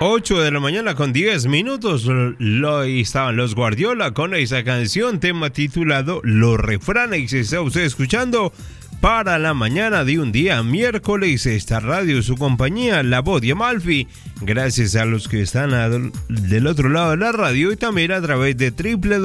8 de la mañana con 10 minutos. Estaban los Guardiola con esa canción, tema titulado Los Refranes. Está usted escuchando para la mañana de un día miércoles esta radio, su compañía, La Voz de Amalfi. Gracias a los que están del otro lado de la radio y también a través de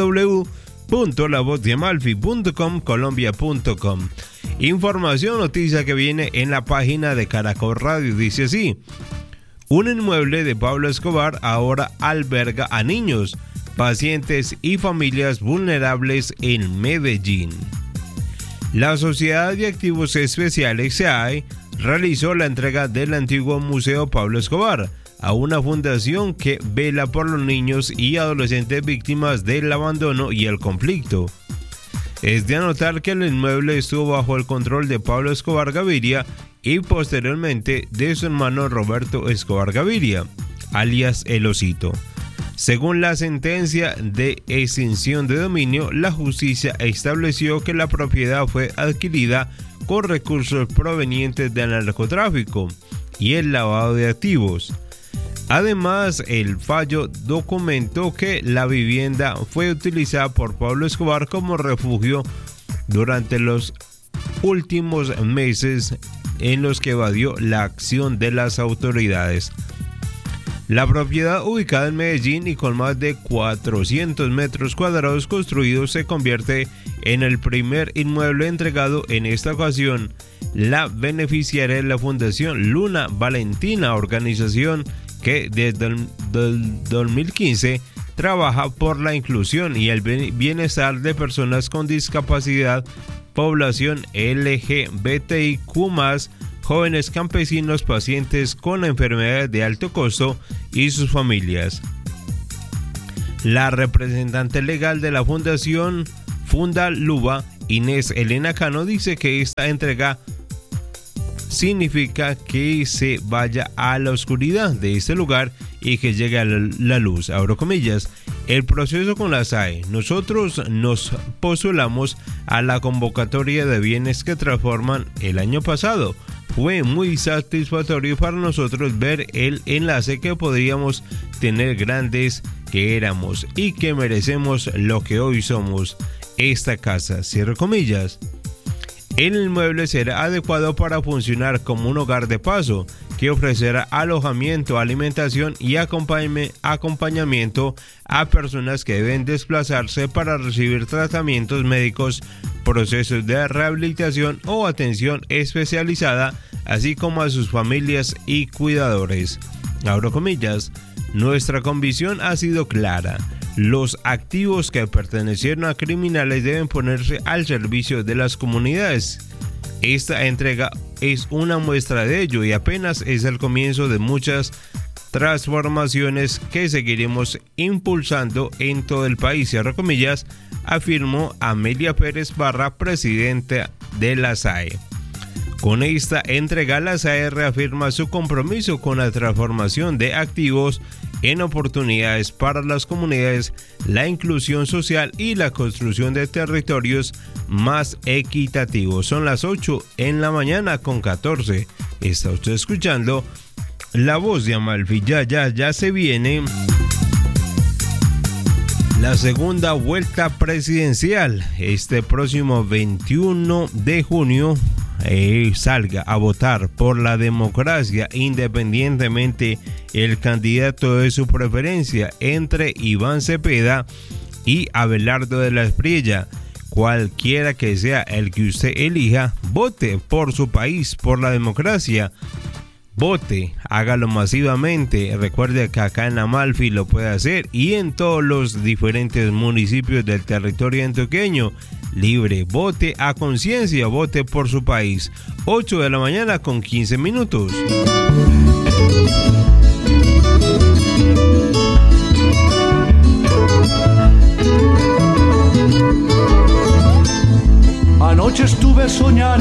www.lavozdeamalfi.com, colombia.com. Información, noticia que viene en la página de Caracol Radio. Dice así: un inmueble de Pablo Escobar ahora alberga a niños, pacientes y familias vulnerables en Medellín. La Sociedad de Activos Especiales, SEAE, realizó la entrega del antiguo Museo Pablo Escobar a una fundación que vela por los niños y adolescentes víctimas del abandono y el conflicto. Es de anotar que el inmueble estuvo bajo el control de Pablo Escobar Gaviria y posteriormente de su hermano Roberto Escobar Gaviria, alias El Osito. Según la sentencia de extinción de dominio, la justicia estableció que la propiedad fue adquirida con recursos provenientes del narcotráfico y el lavado de activos. Además, el fallo documentó que la vivienda fue utilizada por Pablo Escobar como refugio durante los últimos meses en los que evadió la acción de las autoridades. La propiedad, ubicada en Medellín y con más de 400 metros cuadrados construidos, se convierte en el primer inmueble entregado. En esta ocasión, la beneficiaria de la Fundación Luna Valentina, organización que desde el 2015 trabaja por la inclusión y el bienestar de personas con discapacidad, población LGBTIQ+, jóvenes campesinos, pacientes con enfermedades de alto costo y sus familias. La representante legal de la Fundación Funda Luba, Inés Elena Cano, dice que esta entrega significa que se vaya a la oscuridad de este lugar y que llegue a la luz. Abro comillas: el proceso con la SAE. Nosotros nos postulamos a la convocatoria de bienes que transforman el año pasado. Fue muy satisfactorio para nosotros ver el enlace que podríamos tener, grandes que éramos y que merecemos lo que hoy somos, esta casa. Cierro comillas. El inmueble será adecuado para funcionar como un hogar de paso que ofrecerá alojamiento, alimentación y acompañamiento a personas que deben desplazarse para recibir tratamientos médicos, procesos de rehabilitación o atención especializada, así como a sus familias y cuidadores. Abro comillas: nuestra convicción ha sido clara. Los activos que pertenecieron a criminales deben ponerse al servicio de las comunidades. Esta entrega es una muestra de ello y apenas es el comienzo de muchas transformaciones que seguiremos impulsando en todo el país, cierro comillas, afirmó Amelia Pérez Barra, presidenta de la SAE. Con esta entrega, la SAE reafirma su compromiso con la transformación de activos en oportunidades para las comunidades, la inclusión social y la construcción de territorios más equitativos. Son las 8 en la mañana con 14. Está usted escuchando La Voz de Amalfi. Ya se viene la segunda vuelta presidencial. Este próximo 21 de junio salga a votar por la democracia, independientemente el candidato de su preferencia, entre Iván Cepeda y Abelardo de la Espriella. Cualquiera que sea el que usted elija, vote por su país, por la democracia. Vote, hágalo masivamente. Recuerde que acá en Amalfi lo puede hacer y en todos los diferentes municipios del territorio antioqueño. Libre, vote a conciencia, vote por su país. 8 de la mañana con 15 minutos.